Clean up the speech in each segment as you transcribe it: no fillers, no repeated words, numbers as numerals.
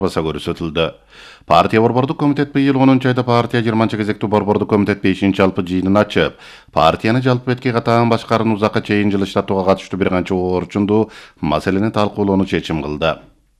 basa көрсөтүлдү. Партия борбордук комитет быйыл 10 айда партия 20 кезектүү борбордук комитет 5 жалпы жыйынын ачып, партияны жалпы бетке катаан башкарууну узакка чейин жылыштатууга катыштуу бир канча орчундуу маселени талкуулоону чечим кылды.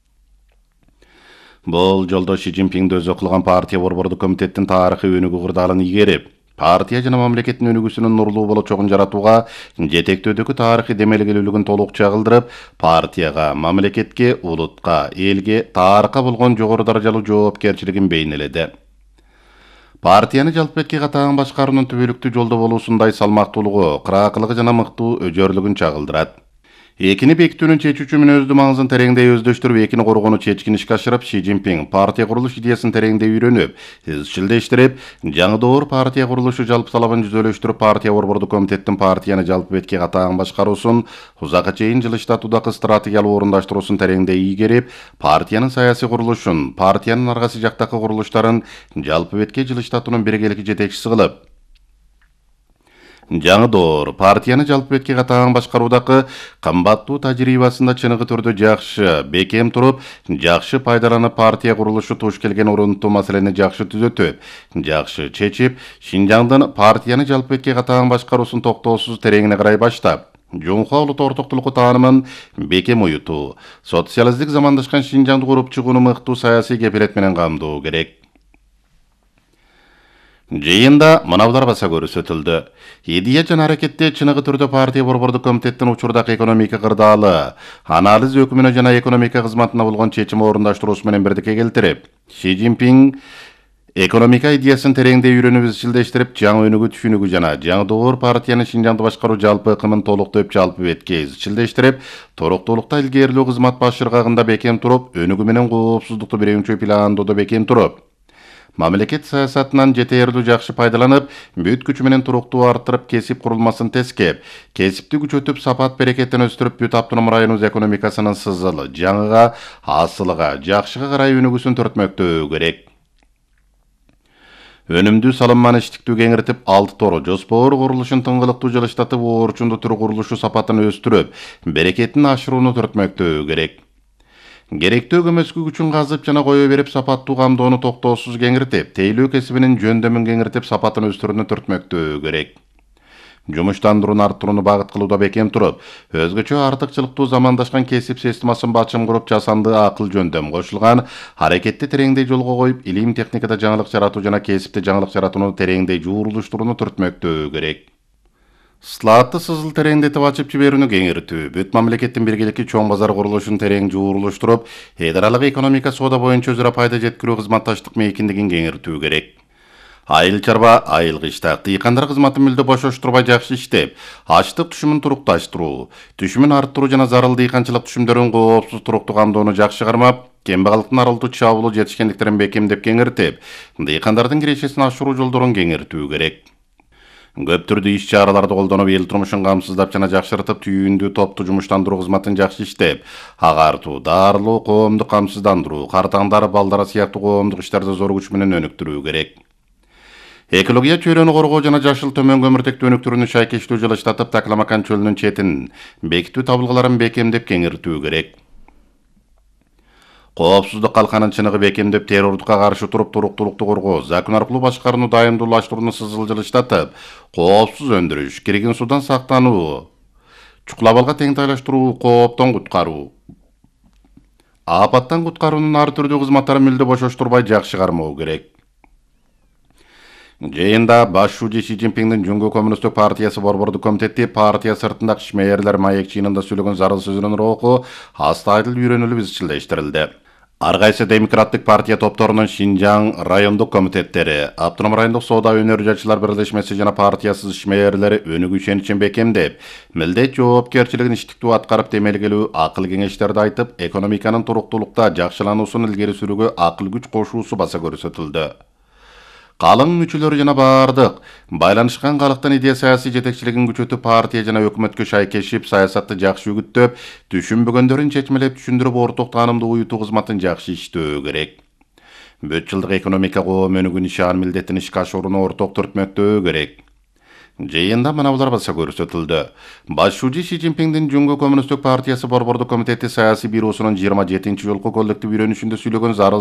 Бул жолдо Ши Цзиньпинди өзү кылган партия борбордук комитеттин тарыхый өнүгүү кырдаалын ийгерип, партия жана мамлекеттин өнүгүүсүнүн нурлуу болочогун жаратууга жетектөөдөгү тарыхый демелгелүүлүгүн толук чагылдырып, партияга, мамлекетке, улутка, элге, тарыхка болгон жогору даражалуу жоопкерчилигин бейнеледи. Партияны жалпы бетке катаан башкаруунун түбөлүктүү жолдо болуусундай салмактуулугу, кыраакылыгы жана мыктуу өжөрлүгүн чагылдырат. Экини бекитүүнүн чечүүчү мүнөздүү маңызын тереңдей өздөштүрүп, экини коргоону чечкин ишке ашырып, Ши Цзиньпин партия курулуш идеясын тереңдей үйрөнүп, изчилдештирип, жаңы доор партия курулушу жалпы талабын жүзөлөштүрүп, партия борбордук комитеттин партияны жалпы бетке катаан башкаруусун узакка чейин жылыштатуудагы стратегиялык орундаштыруусун тереңдей ийгерип, партиянын саясий курулушун, партиянын аргасы жактагы курулуштарын жалпы бетке жылыштатуунун биргеликти жетекчиси кылып, жаңы доор партияны жалпы бетке катаан башкаруудагы кымбаттуу тажрыйбасында чыныгы түрдө жакшы бекем туруп, жакшы пайдаланып, партия курулушу туш келген орунтуу маселени жакшы түзөтүп, жакшы чечип, Шинжаңдын партияны жалпы бетке катаан башкаруусун токтоосуз тереңине карай баштап, Жумха улут ортоктулугу таанымын бекем уютуу, социалисттик замандашкан Шинжаңды куруп чыгууну мыктуу саясий кепилет менен камдоо керек. Жыйында мынабулар баса көрсөтүлдү. Идея жана аракетте чыныгы түрдө партия борбордук комитеттин учурдагы экономика кырдаалы, анализ өкүмүнө жана экономика кызматына болгон чечим орундаштыруусу менен бирдикке келтирип, Ши Цзиньпин экономика идеясын тереңдей үйрөнүп изчилдештирип, жаңы өнүгүү түшүнүгү жана жаңы доор партияны Шинжаңды башкаруу жалпы ыкымын толуктоп, жалпы бетке изчилдештирип, туруктуулукта илгерилүү кызмат башчылыгында бекем туруп, өнүгүү менен коопсуздукту биринчи пландоодо бекем туруп, мамлекет саясатынан жетерлүү жакшы пайдаланып, бүт күчү менен туруктуу арттырып, кесип курулмасын тескеп, кесипти күчөтүп, сапат берекетин өстүрүп, бүт автоном районубуз экономикасынын сызылы, жаңыга, асылыга, жакшыга карай өнүгүүсүн төртмөктөө керек. Өнүмдүү салымманы иштиктүү кеңиртип, 6 тору жоспор курулушун тыңгылыктуу жылыштатып, орчунду түр курулушу сапатын өстүрүп, берекетин ашырууну төртмөктөө керек. Керектүү көмөскү күчүн казып жана кое берип, сапаттуу камдоону токтоосуз кеңиртип, тейлөө кесибинин жөндөмүн кеңиртип, сапатын өстүрүүнү төртмөктөө керек. Жумуштандырууну арттырууну багыт кылууда бекем туруп, өзгөчө артыкчылыктуу замандашкан кесип системасын бачым куруп, жасанды акыл жөндөм кошулган аракетти тереңдей жолго коюп, илим техникада жаңылык жаратуу жана кесипте жаңылык жаратууну тереңдей жуурулуштурууну төртмөктөө керек. Слаатты сызыл тереңдетип ачып жиберүүнү кеңиртүү, бүт мамлекеттин биргеликти чоң базар курулушун терең жуурулуштуруп, эдералык экономика соода боюнча өзүрө пайда жеткирүү кызматташтык мейкиндигин кеңиртүү керек. Айыл чарба, айыл кыштак, дыйкандар кызматын мүлдө бошоштурбай жакшы иштеп, ачтык түшүмүн турукташтыруу, түшүмүн арттыруу жана зарыл дыйканчылык түшүмдөрүн коопсуз туруктуу камдоону жакшы кармап, кембагалдыктын арылтуу чабуулу жетишкендиктерин бекемдеп кеңиртип, дыйкандардын кирешесин ашыруу жолдорун кеңиртүү керек. Көп түрдүү иш чараларды колдонуп, эл турмушун камсыздап жана жакшыртып, түйүндүү топту жумуштандыруу кызматын жакшы иштеп, агартуу, дарылоо, коомдук камсыздандыруу, картаңдар, балдара сыяктуу коомдук иштерди зор күч менен өнүктүрүү керек. Экология чөйрөнү коргоо жана жашыл төмөн көмүртектүү өнүктүрүүнү шайкештүү жылыштатып, Такламакан чөлүнүн четин бекитүү табылгаларын бекемдеп кеңиртүү керек. Коопсуздук калканын чыныгы бекемдеп, террордукка каршы туруп, туруктуулукту коргоо, закон аркылуу башкарууну дайымдуулаштырууну сызыл жылыштатып, коопсуз өндүрүш, кирген судан сактануу, чукулабалга теңтайлаштыруу, кооптон куткаруу, апаттан куткаруунун ар түрдүү кызматтарын мүлдө бошоштурбай жакшы кармоо керек. Жыйында башчы Ши Цзиньпиндин Жуңгу коммунисттик партиясы борбордук комитети партия сыртындагы ишмээрлер маек чыйынында сүйлөгөн зарыл сөзүнүн руху астайыл үйрөнүлүп изчилдештирилди. Ар кайсы демократтык партия топторунун Шинжаң райондук комитеттери, автоном райондук соода өнөр жашчылар бирлешмеси жана партиясыз ишмээрлери өнүгүү ишеничин бекемдеп, милдет жоопкерчилигин иштиктүү аткарып, демелгелүү акыл кеңештерди айтып, экономиканын туруктуулукта жакшылануусун илгери сүрүүгө акыл күч кошуусу баса көрсөтүлдү. Калың мүчөлөр жана бардык байланышкан калктын идея саясий жетекчилигин күчөтүп, партия жана өкмөткө шайкешип, саясатты жакшы үгүттөп, түшүнбөгөндөрүн чечмелеп түшүндүрүп, орток таанымды уютуу кызматын жакшы иштөө керек. Бүт жылдык экономика коом өнүгүүнүн ишан милдетин ишке ашырууну орток төртмөктөө керек. Жыйында мына булар баса көрсөтүлдү. Башчы Си Цзиньпиңдин Жуңгу Коммунисттик партиясы борбордук комитети саясий бюросунун 27-жолку коллектив үйрөнүшүндө сүйлөгөн